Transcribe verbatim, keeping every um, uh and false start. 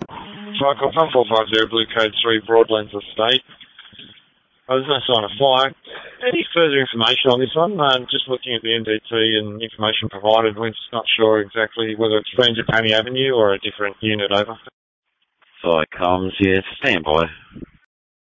Cycle one four five zero, Blue Code three, Broadlands Estate. Oh, there's no sign of fire. Any further information on this one? Uh, just looking at the N D T and information provided, we're just not sure exactly whether it's Frangipani Avenue or a different unit over. Fire comes, yes, stand by.